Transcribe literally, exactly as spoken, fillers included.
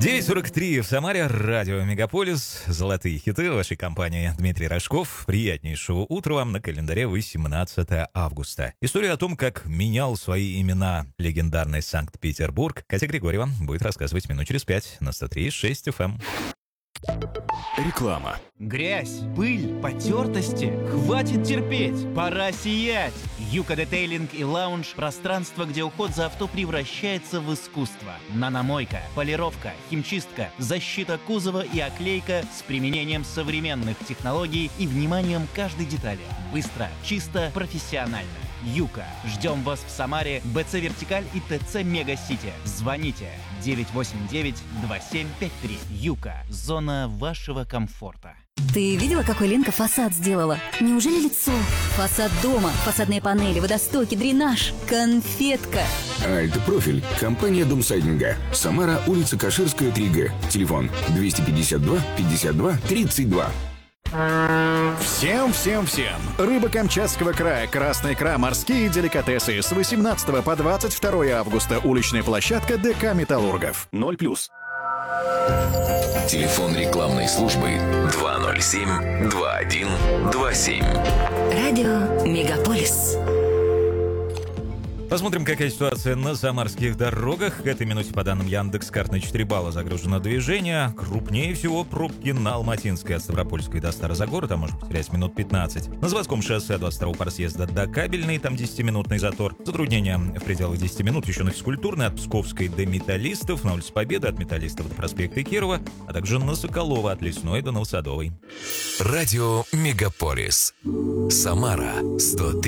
девять сорок три в Самаре, радио «Мегаполис», золотые хиты вашей компании. Дмитрий Рожков. Приятнейшего утра вам на календаре восемнадцатое августа. Историю о том, как менял свои имена легендарный Санкт-Петербург, Катя Григорьева будет рассказывать минут через пять на сто три и шесть эф эм. Реклама. Грязь, пыль, потертости. Хватит терпеть, пора сиять. Юка Детейлинг и Лаунж – пространство, где уход за авто превращается в искусство. Наномойка, полировка, химчистка, защита кузова и оклейка с применением современных технологий и вниманием к каждой детали. Быстро, чисто, профессионально. Юка. Ждем вас в Самаре, БЦ «Вертикаль» и ТЦ «Мега-Сити». Звоните девять восемь девять два семь пять три. Юка. Зона вашего комфорта. Ты видела, какой Ленка фасад сделала? Неужели лицо? Фасад дома, фасадные панели, водостоки, дренаж, конфетка. Альт-профиль. Компания Домсайдинга. Самара, улица Каширская, три гэ. Телефон двести пятьдесят два пятьдесят два тридцать два. Всем-всем-всем! Рыба Камчатского края, красная икра, морские деликатесы. С восемнадцатого по двадцать второе августа. Уличная площадка ДК «Металлургов». ноль плюс. Телефон рекламной службы два ноль семь два один два семь. Радио «Мегаполис». Посмотрим, какая ситуация на самарских дорогах. К этой минуте, по данным Яндекс.Карт, на четыре балла загружено движение. Крупнее всего пробки на Алматинской от Ставропольской до Старозагора. Там можно потерять минут пятнадцать. На Заводском шоссе двадцать второго парсъезда до Кабельной. Там десятиминутный затор. Затруднения в пределах десяти минут еще на Физкультурной от Псковской до Металлистов. На улице Победы от Металлистов до проспекта Кирова. А также на Соколова от Лесной до Новосадовой. Радио «Мегаполис». Самара сто три.